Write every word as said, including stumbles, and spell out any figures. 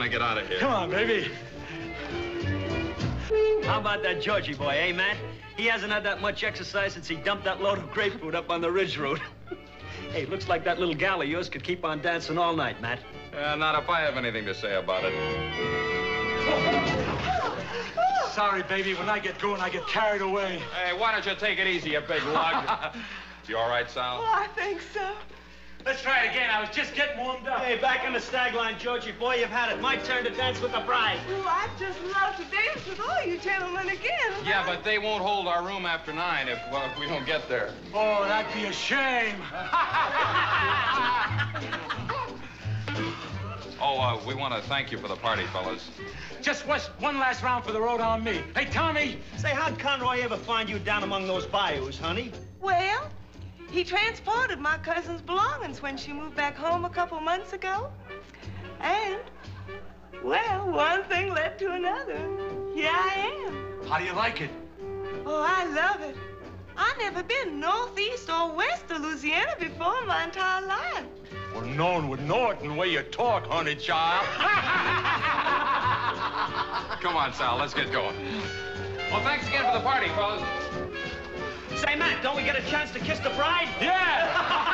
gonna get out of here. Come on, baby. How about that Georgie boy, eh, Matt? He hasn't had that much exercise since he dumped that load of grapefruit up on the ridge road. Hey, looks like that little gal of yours could keep on dancing all night, Matt. Uh, not if I have anything to say about it. Sorry, baby. When I get going, I get carried away. Hey, why don't you take it easy, you big lug? You all right, Sal? Oh, I think so. Let's try it again. I was just getting warmed up. Hey, back in the stag line, Georgie boy. You've had it. My turn to dance with the bride. Oh, I'd just love to dance with all you gentlemen again. Yeah, but they won't hold our room after nine if, well, if we don't get there. Oh, that'd be a shame. Oh, uh, we want to thank you for the party, fellas. Just west, one last round for the road on me. Hey, Tommy. Say, how'd Conroy ever find you down among those bayous, honey? Well, he transported my cousin's belongings when she moved back home a couple months ago. And, well, one thing led to another. Here I am. How do you like it? Oh, I love it. I've never been northeast or west of Louisiana before in my entire life. Well, no one would know it in the way you talk, honey child. Come on, Sal, let's get going. Well, thanks again for the party, fellas. Say, Matt, don't we get a chance to kiss the bride? Yeah!